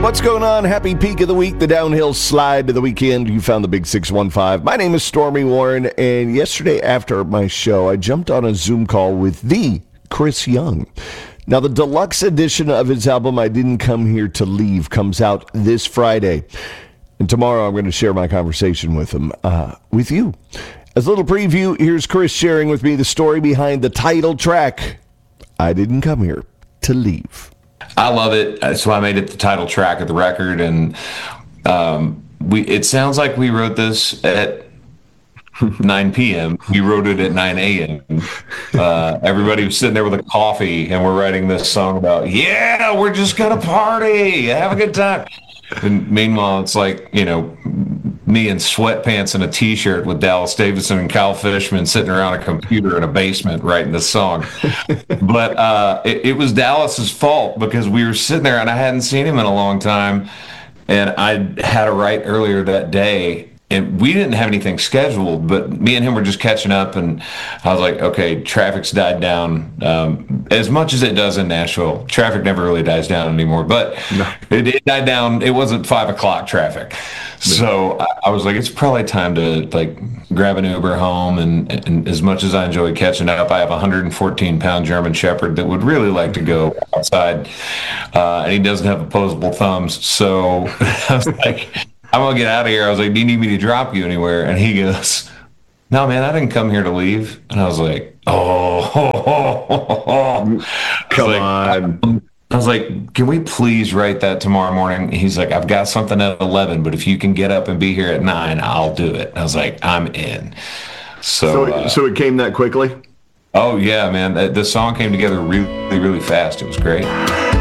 What's going on? Happy peak of the week, the downhill slide to the weekend. You found the Big 615. My name is Stormy Warren, and yesterday after my show, I jumped on a Zoom call with the Chris Young. Now, the deluxe edition of his album, I Didn't Come Here to Leave, comes out this Friday. And tomorrow, I'm going to share my conversation with him, with you. As a little preview, here's Chris sharing with me the story behind the title track, I Didn't Come Here to Leave. I love it. That's why I made it the title track of the record. And it sounds like we wrote this at 9 p.m. We wrote it at 9 a.m. Everybody was sitting there with a coffee, and we're writing this song about, yeah, we're just going to party, have a good time. And meanwhile, it's like, you know, me in sweatpants and a T-shirt with Dallas Davidson and Kyle Fishman sitting around a computer in a basement writing this song. But it was Dallas's fault because we were sitting there and I hadn't seen him in a long time. And I had a write earlier that day. And we didn't have anything scheduled, but me and him were just catching up, and I was like, okay, traffic's died down. As much as it does in Nashville, traffic never really dies down anymore, but it died down. It wasn't 5 o'clock traffic. So I was like, it's probably time to like grab an Uber home. And as much as I enjoy catching up, I have a 114-pound German Shepherd that would really like to go outside, and he doesn't have opposable thumbs. So I was like, I'm going to get out of here. I was like, do you need me to drop you anywhere? And he goes, no, man, I didn't come here to leave. And I was like, Come on. I was like, can we please write that tomorrow morning? He's like, I've got something at 11, but if you can get up and be here at 9, I'll do it. And I was like, I'm in. So it came that quickly? Oh, yeah, man. The song came together really, really fast. It was great.